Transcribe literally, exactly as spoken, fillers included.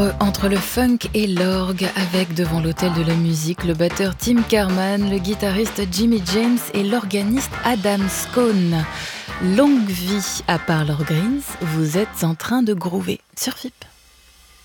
Heureux entre le funk et l'orgue, avec devant l'hôtel de la musique le batteur Tim Kerman, le guitariste Jimmy James et l'organiste Adam Scone. Longue vie à Parlor Greens, vous êtes en train de groover sur F I P.